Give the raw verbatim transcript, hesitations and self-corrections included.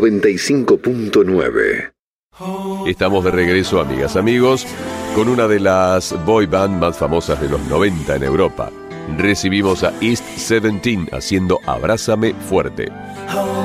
noventa y cinco punto nueve. Estamos de regreso, amigas, amigos, con una de las boy band más famosas de los noventa en Europa. Recibimos a East Seventeen haciendo Abrázame Fuerte.